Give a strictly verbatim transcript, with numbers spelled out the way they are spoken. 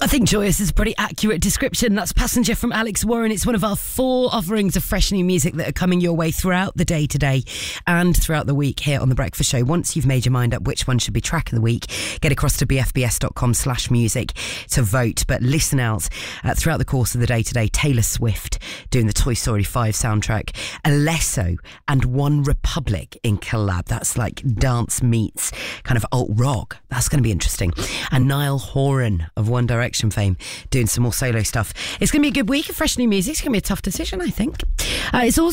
I think joyous is a pretty accurate description. That's Passenger from Alex Warren. It's one of our four offerings of fresh new music that are coming your way throughout the day today and throughout the week here on The Breakfast Show. Once you've made your mind up which one should be track of the week, get across to bfbs.com slash music to vote. But listen out uh, throughout the course of the day today. Taylor Swift doing the Toy Story five soundtrack. Alesso and One Republic in collab. That's like dance meets kind of alt rock. That's going to be interesting. And Niall Horan of One Direction fame doing some more solo stuff. It's going to be a good week of fresh new music. It's going to be a tough decision, I think. Uh, it's also